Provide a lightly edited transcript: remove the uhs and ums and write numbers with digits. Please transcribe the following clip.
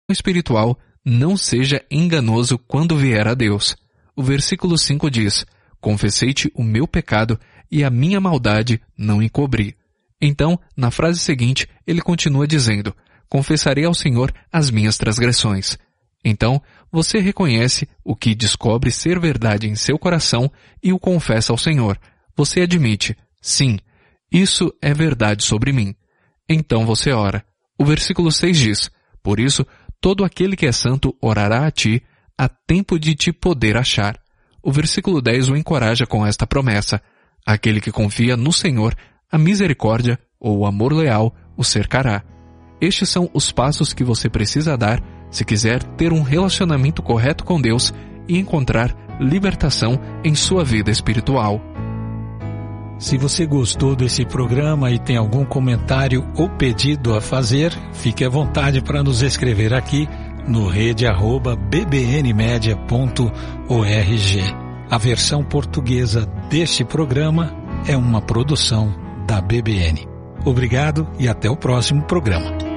espiritual não seja enganoso quando vier a Deus. O versículo 5 diz: confessei-te o meu pecado e a minha maldade não encobri. Então, na frase seguinte, ele continua dizendo: confessarei ao Senhor as minhas transgressões. Então, você reconhece o que descobre ser verdade em seu coração e o confessa ao Senhor. Você admite: sim, isso é verdade sobre mim. Então você ora. O versículo 6 diz: por isso, todo aquele que é santo orará a ti, a tempo de te poder achar. O versículo 10 o encoraja com esta promessa: aquele que confia no Senhor, a misericórdia ou o amor leal o cercará. Estes são os passos que você precisa dar se quiser ter um relacionamento correto com Deus e encontrar libertação em sua vida espiritual. Se você gostou desse programa e tem algum comentário ou pedido a fazer, fique à vontade para nos escrever aqui no rede@bbnmedia.org. A versão portuguesa deste programa é uma produção da BBN. Obrigado e até o próximo programa.